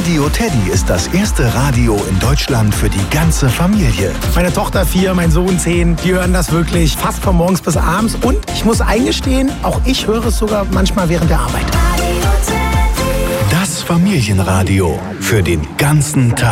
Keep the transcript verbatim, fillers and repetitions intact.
Radio Teddy ist das erste Radio in Deutschland für die ganze Familie. Meine Tochter vier, mein Sohn zehn, die hören das wirklich fast von morgens bis abends. Und ich muss eingestehen, auch ich höre es sogar manchmal während der Arbeit. Das Familienradio für den ganzen Tag.